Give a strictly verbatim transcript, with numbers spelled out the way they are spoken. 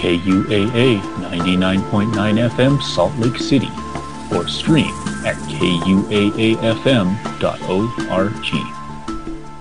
K U A A ninety-nine point nine F M Salt Lake City, or stream at K U A A F M dot org.